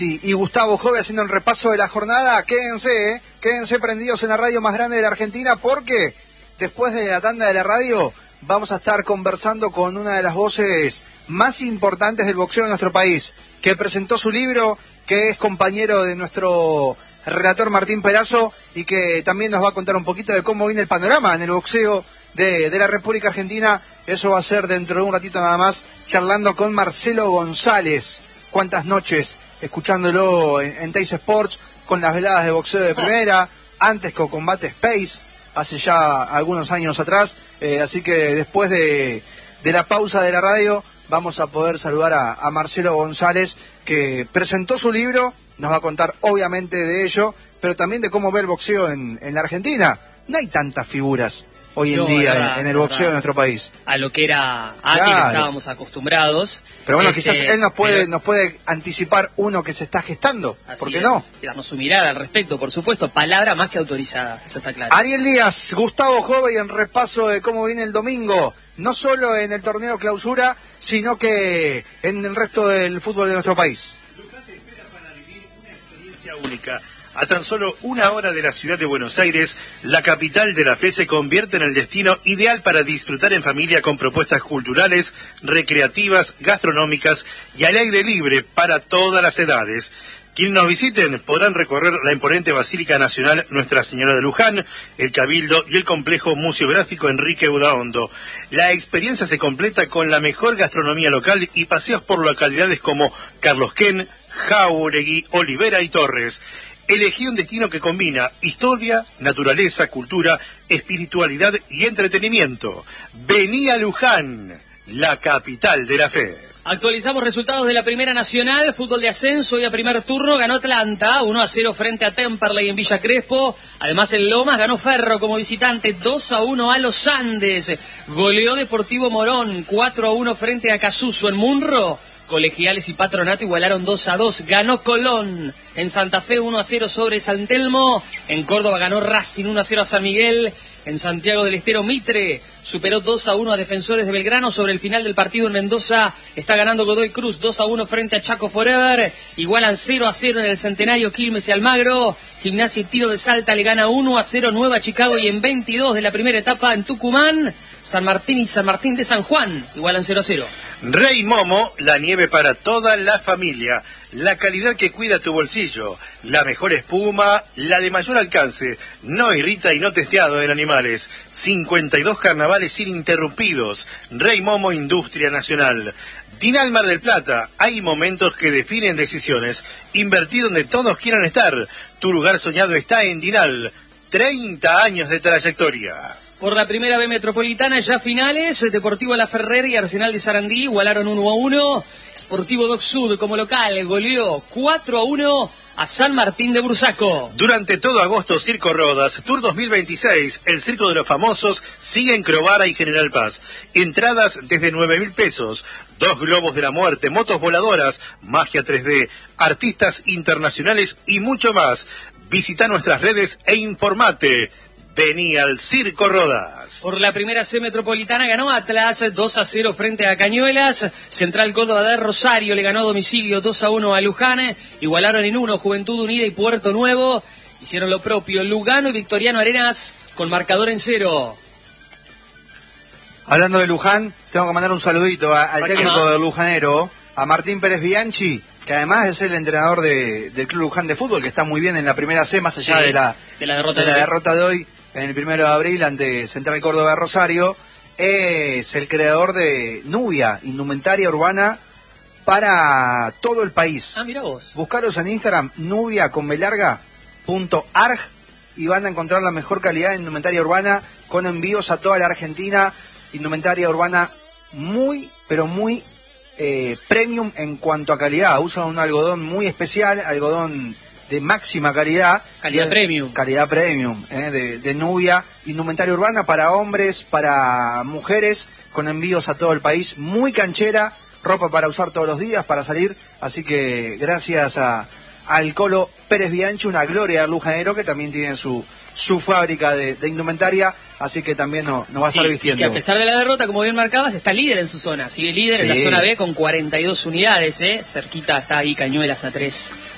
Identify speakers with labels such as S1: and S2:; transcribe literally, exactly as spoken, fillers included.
S1: Y Gustavo Jove haciendo un repaso de la jornada. Quédense, ¿eh? Quédense prendidos en la radio más grande de la Argentina, porque después de la tanda de la radio vamos a estar conversando con una de las voces más importantes del boxeo de nuestro país, que presentó su libro, que es compañero de nuestro relator Martín Perazo y que también nos va a contar un poquito de cómo viene el panorama en el boxeo de, de la República Argentina. Eso va a ser dentro de un ratito nada más, charlando con Marcelo González. Cuántas noches escuchándolo en, en Teis Sports, con las veladas de boxeo de primera, antes con Combate Space, hace ya algunos años atrás. Eh, así que después de, de la pausa de la radio vamos a poder saludar a, a Marcelo González, que presentó su libro, nos va a contar obviamente de ello, pero también de cómo ve el boxeo en, en la Argentina. No hay tantas figuras hoy en
S2: no,
S1: día
S2: verdad,
S1: en, en el boxeo
S2: verdad.
S1: de nuestro país.
S2: A lo que era antes,
S1: Claro.
S2: que estábamos acostumbrados.
S1: Pero bueno,
S2: Este,
S1: quizás él nos puede
S2: pero-
S1: nos puede anticipar uno que se está gestando.
S2: Así
S1: ¿Por qué
S2: es.
S1: no?
S2: Y darnos su mirada al respecto, por supuesto. Palabra más que autorizada, eso está claro.
S1: Ariel Díaz, Gustavo Jove, en repaso de cómo viene el domingo, no solo en el torneo clausura, sino que en el resto del fútbol de nuestro país.
S3: Luján te espera para vivir una experiencia única. A tan solo una hora de la ciudad de Buenos Aires, la capital de la fe se convierte en el destino ideal para disfrutar en familia con propuestas culturales, recreativas, gastronómicas y al aire libre para todas las edades. Quienes nos visiten podrán recorrer la imponente Basílica Nacional Nuestra Señora de Luján, el Cabildo y el complejo museográfico Enrique Udaondo. La experiencia se completa con la mejor gastronomía local y paseos por localidades como Carlos Ken, Jáuregui, Olivera y Torres. Elegí un destino que combina historia, naturaleza, cultura, espiritualidad y entretenimiento. Vení a Luján, la capital de la fe.
S2: Actualizamos resultados de la Primera Nacional, fútbol de ascenso y a primer turno ganó Atlanta, uno a cero frente a Temperley en Villa Crespo. Además en Lomas ganó Ferro como visitante, dos a uno a Los Andes. Goleó Deportivo Morón, cuatro a uno frente a Casuso en Munro. Colegiales y Patronato igualaron dos a dos. Ganó Colón en Santa Fe, uno a cero sobre San Telmo. En Córdoba ganó Racing, uno a cero a San Miguel. En Santiago del Estero, Mitre superó dos a uno a Defensores de Belgrano. Sobre el final del partido en Mendoza está ganando Godoy Cruz, dos a uno frente a Chaco Forever. Igualan cero a cero en el Centenario Quilmes y Almagro. Gimnasia y Tiro de Salta le gana uno a cero Nueva Chicago. Y en veintidós de la primera etapa en Tucumán, San Martín y San Martín de San Juan igualan cero a cero.
S3: Rey Momo, la nieve para toda la familia. La calidad que cuida tu bolsillo. La mejor espuma, la de mayor alcance. No irrita y no testeado en animales. cincuenta y dos carnavales ininterrumpidos. Rey Momo, Industria Nacional. Dinal Mar del Plata. Hay momentos que definen decisiones. Invertir donde todos quieran estar. Tu lugar soñado está en Dinal. treinta años de trayectoria.
S2: Por la primera B metropolitana, ya finales, Deportivo La Ferrer y Arsenal de Sarandí igualaron uno a uno. Sportivo Doc Sud como local goleó cuatro a uno a San Martín de Bursaco.
S3: Durante todo agosto, Circo Rodas, Tour dos mil veintiséis, el Circo de los Famosos, sigue en Crovara y General Paz. Entradas desde nueve mil pesos, dos globos de la muerte, motos voladoras, magia tres D, artistas internacionales y mucho más. Visita nuestras redes e informate. Vení al Circo Rodas.
S2: Por la primera C metropolitana ganó Atlas dos a cero frente a Cañuelas. Central Córdoba de Rosario le ganó a domicilio dos a uno a Luján. Igualaron en uno Juventud Unida y Puerto Nuevo. Hicieron lo propio Lugano y Victoriano Arenas con marcador en cero.
S1: Hablando de Luján, tengo que mandar un saludito a- al
S2: Ajá.
S1: técnico del Lujanero, a Martín Pérez Bianchi, que además es el entrenador de, del Club Luján de Fútbol, que está muy bien en la primera C, más allá
S2: Sí,
S1: de la,
S2: de la derrota
S1: de la
S2: de hoy.
S1: derrota de hoy en el primero de abril ante Central Córdoba de Rosario. Es el creador de Nubia, indumentaria urbana para todo el país.
S2: Ah, mira vos.
S1: Buscaros en Instagram, nubia con belarga punto arg, y van a encontrar la mejor calidad de indumentaria urbana con envíos a toda la Argentina. Indumentaria urbana muy, pero muy eh, premium en cuanto a calidad. Usan un algodón muy especial, algodón de máxima calidad.
S2: Calidad
S1: Y-
S2: premium.
S1: Calidad premium, eh, de, de Nubia. Indumentaria urbana para hombres, para mujeres, con envíos a todo el país. Muy canchera, ropa para usar todos los días, para salir. Así que gracias a al Colo Pérez Bianchi, una gloria del lujanero, que también tiene su su fábrica de, de indumentaria, así que también nos no va a
S2: Sí,
S1: estar
S2: y
S1: vistiendo.
S2: que a pesar de la derrota, como bien marcabas, está líder en su zona. Sigue líder en la
S1: Sí.
S2: zona B con cuarenta y dos unidades, ¿eh? Cerquita está ahí Cañuelas a tres.